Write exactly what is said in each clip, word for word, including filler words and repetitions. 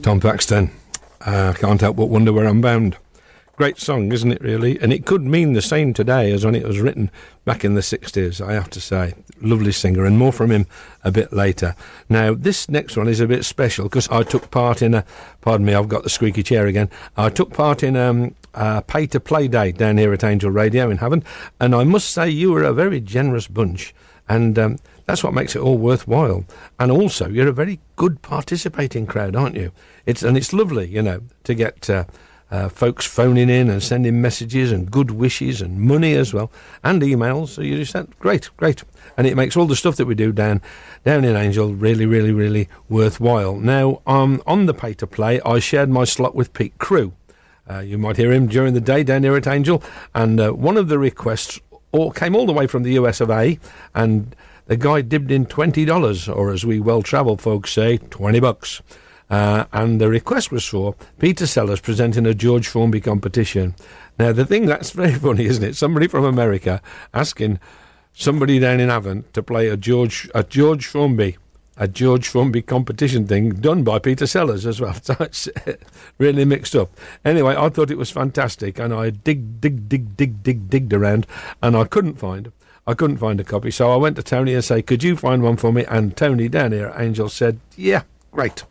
Tom Paxton, uh, Can't Help But Wonder Where I'm Bound. Great song, isn't it, really? And it could mean the same today as when it was written back in the sixties, I have to say. Lovely singer, and more from him a bit later. Now, this next one is a bit special because I took part in a... Pardon me, I've got the squeaky chair again. I took part in um, a pay-to-play day down here at Angel Radio in Havant, and I must say you were a very generous bunch, and um, that's what makes it all worthwhile. And also, you're a very good participating crowd, aren't you? It's And it's lovely, you know, to get... Uh, Uh, folks phoning in and sending messages and good wishes and money as well, and emails. So you just said, great, great. And it makes all the stuff that we do down down in Angel really, really, really worthwhile. Now, um, on the pay-to-play, I shared my slot with Pete Crew. Uh, you might hear him during the day down here at Angel. And uh, one of the requests all, came all the way from the U S of A, and the guy dibbed in twenty dollars, or as we well-travelled folks say, twenty bucks. Uh, and the request was for Peter Sellers presenting a George Formby competition. Now, the thing that's very funny, isn't it? Somebody from America asking somebody down in Avon to play a George a George Formby, a George Formby competition thing done by Peter Sellers as well. So it's really mixed up. Anyway, I thought it was fantastic, and I dig, dig, dig, dig, dig, digged around, and I couldn't find I couldn't find a copy. So I went to Tony and say, could you find one for me? And Tony down here at Angel said, yeah, great.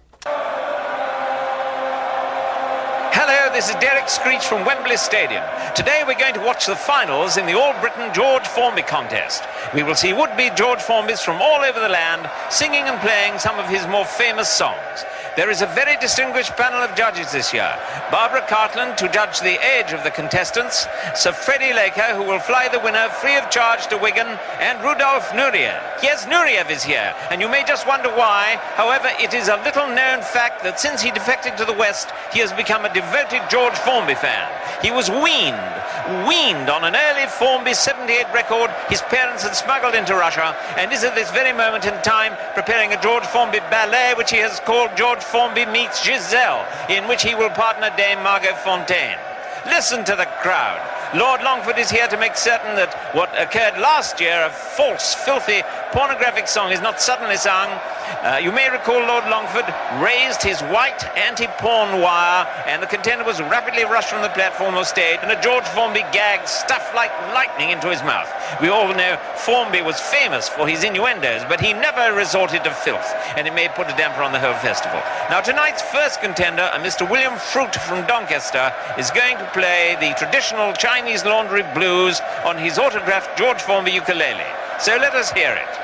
Hello, this is Derek Screech from Wembley Stadium. Today we're going to watch the finals in the All-Britain George Formby contest. We will see would-be George Formbys from all over the land singing and playing some of his more famous songs. There is a very distinguished panel of judges this year. Barbara Cartland to judge the age of the contestants, Sir Freddie Laker, who will fly the winner free of charge to Wigan, and Rudolf Nureyev. Yes, Nureyev is here, and you may just wonder why. However, it is a little-known fact that since he defected to the West, he has become a devoted George Formby fan. He was weaned, weaned on an early Formby seventy-eight record his parents had smuggled into Russia, and is at this very moment in time preparing a George Formby ballet, which he has called George Formby Meets Giselle, in which he will partner Dame Margot Fontaine. Listen to the crowd. Lord Longford is here to make certain that what occurred last year, a false, filthy, pornographic song, is not suddenly sung. Uh, you may recall Lord Longford raised his white anti-porn wire, and the contender was rapidly rushed from the platform or stage, and a George Formby gag stuffed like lightning into his mouth. We all know Formby was famous for his innuendos, but he never resorted to filth, and it may put a damper on the whole festival. Now, tonight's first contender, a Mister William Fruit from Doncaster, is going to play the traditional Chinese laundry blues on his autographed George Formby ukulele. So let us hear it.